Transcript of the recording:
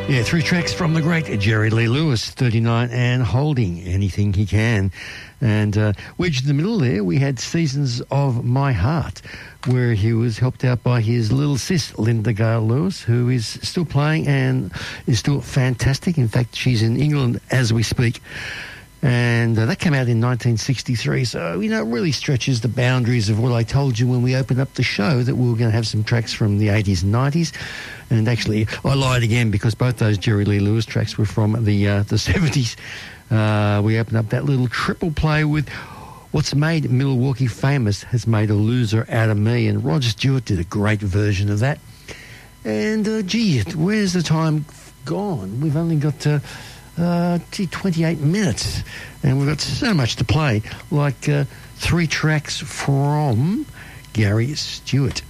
Yeah, 3 tracks from the great Jerry Lee Lewis, 39 and Holding Anything He Can. And wedged in the middle there, we had Seasons of My Heart, where he was helped out by his little sis, Linda Gale Lewis, who is still playing and is still fantastic. In fact, she's in England as we speak. And that came out in 1963. So, it really stretches the boundaries of what I told you when we opened up the show, that we were going to have some tracks from the 80s and 90s. And actually, I lied again, because both those Jerry Lee Lewis tracks were from the 70s. We opened up that little triple play with What's Made Milwaukee Famous Has Made a Loser Out of Me. And Roger Stewart did a great version of that. And, where's the time gone? We've only got 28 minutes, and we've got so much to play, like 3 tracks from Gary Stewart.